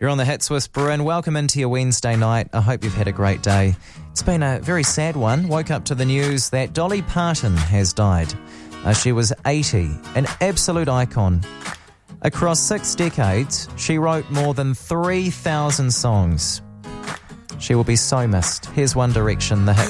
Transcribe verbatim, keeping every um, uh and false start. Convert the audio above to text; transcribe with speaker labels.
Speaker 1: You're on the Hits Whisperer and welcome into your Wednesday night. I hope you've had a great day. It's been a very sad one. Woke up to the news that Dolly Parton has died. Uh, she was eighty, an absolute icon. Across six decades, she wrote more than three thousand songs. She will be so missed. Here's One Direction, the hit.